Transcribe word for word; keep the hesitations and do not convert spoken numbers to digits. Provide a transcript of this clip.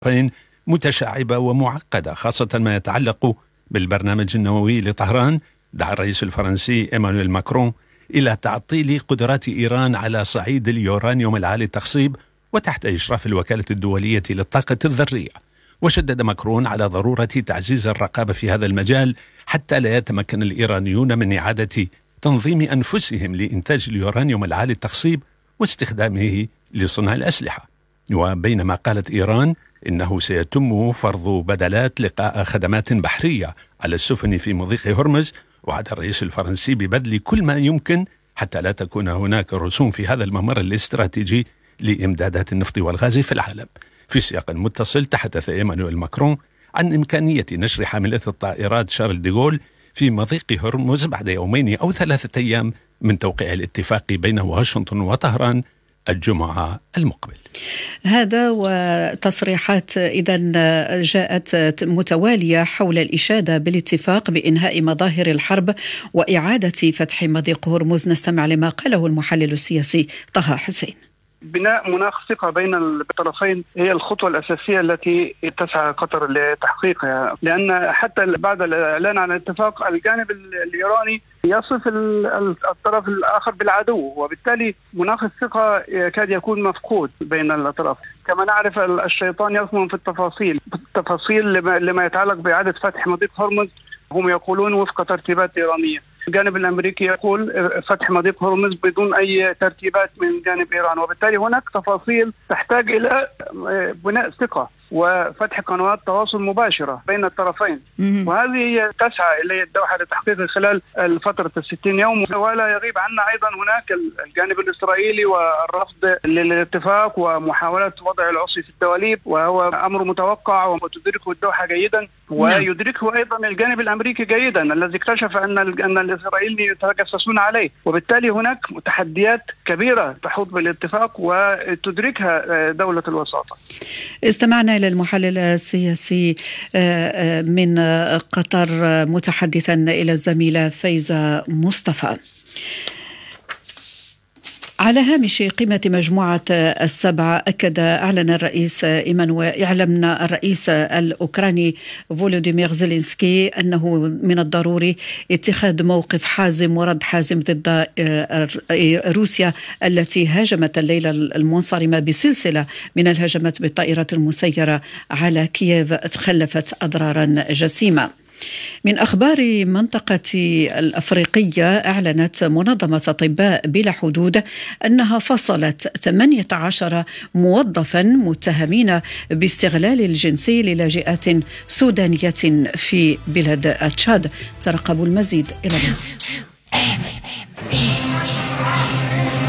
متشعبة ومعقدة، خاصة ما يتعلق بالبرنامج النووي لطهران. دعا الرئيس الفرنسي إيمانويل ماكرون إلى تعطيل قدرات إيران على صعيد اليورانيوم العالي التخصيب وتحت إشراف الوكالة الدولية للطاقة الذرية. وشدد ماكرون على ضرورة تعزيز الرقابة في هذا المجال حتى لا يتمكن الإيرانيون من إعادة تنظيم أنفسهم لإنتاج اليورانيوم العالي التخصيب واستخدامه لصنع الأسلحة. وبينما قالت إيران إنه سيتم فرض بدلات لقاء خدمات بحرية على السفن في مضيق هرمز، وعد الرئيس الفرنسي ببذل كل ما يمكن حتى لا تكون هناك رسوم في هذا الممر الاستراتيجي لإمدادات النفط والغاز في العالم. في سياق متصل تحدث إيمانويل ماكرون عن إمكانية نشر حاملة الطائرات شارل ديغول في مضيق هرمز بعد يومين أو ثلاثة أيام من توقيع الاتفاق بين واشنطن وطهران الجمعة المقبل. هذا وتصريحات إذن جاءت متوالية حول الإشادة بالاتفاق بإنهاء مظاهر الحرب وإعادة فتح مضيق هرمز. نستمع لما قاله المحلل السياسي طه حسين. بناء مناخ ثقة بين الطرفين هي الخطوة الأساسية التي تسعى قطر لتحقيقها، لأن حتى بعد الإعلان عن الاتفاق الجانب الإيراني يصف الطرف الآخر بالعدو، وبالتالي مناخ الثقة يكاد يكون مفقود بين الأطراف. كما نعرف الشيطان يكمن في التفاصيل التفاصيل لما يتعلق بإعادة فتح مضيق هرمز. هم يقولون وفق ترتيبات إيرانية، الجانب الأمريكي يقول فتح مضيق هرمز بدون أي ترتيبات من جانب إيران، وبالتالي هناك تفاصيل تحتاج إلى بناء ثقة وفتح قنوات تواصل مباشرة بين الطرفين، وهذه هي تسعى إليه الدوحة لتحقيق خلال فترة الستين يوم. ولا يغيب عنا أيضا هناك الجانب الإسرائيلي والرفض للاتفاق ومحاولة وضع العصي في الدواليب، وهو أمر متوقع وتدركه الدوحة جيدا، ويدركه أيضا الجانب الأمريكي جيدا الذي اكتشف أن أن الإسرائيليين يتجسسون عليه. وبالتالي هناك تحديات كبيرة تحوط بالاتفاق وتدركها دولة الوساطة. استمعنا إلى المحلل السياسي من قطر متحدثا إلى الزميلة فايزة مصطفى. على هامش قمة مجموعة السبعة أكد أعلن الرئيس إيمانويل أعلن الرئيس الأوكراني فولوديمير زيلينسكي أنه من الضروري اتخاذ موقف حازم ورد حازم ضد روسيا التي هاجمت الليلة المنصرمة بسلسلة من الهجمات بالطائرات المسيرة على كييف خلفت أضرارا جسيمة. من أخبار منطقة الأفريقية، أعلنت منظمة أطباء بلا حدود أنها فصلت ثمانية عشر موظفا متهمين باستغلال الجنسي للاجئات سودانية في بلاد تشاد. ترقبوا المزيد إلى المزيد.